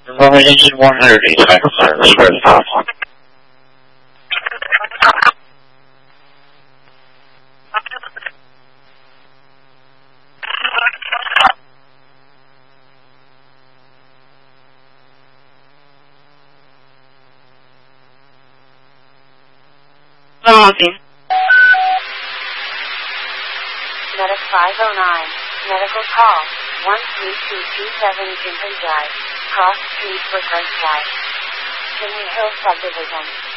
Engine 130, Tiger Fire, square the power plant. Loading. Medic 509, medical call, 13227 Jimpin Drive, cross street for Drive, Chimney Hill Subdivision.